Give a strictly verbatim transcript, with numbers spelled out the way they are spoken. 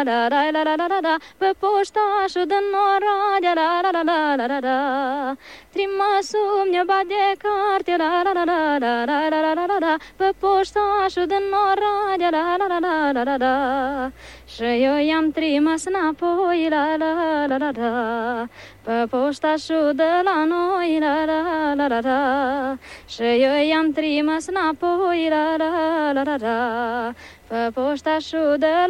la la la la la la la, pe poștașul din Oradea, la la la la la la la. Trimasul mi-o bat de carte, la la la la la la la la la la, pe poștașul din Oradea, la la la la la la la. Și eu i-am trimas înapoi, la la la la la, pe poștașul de la noi, la la la la la. Și eu i-am trimas înapoi, la la la la la, pe poștașul de la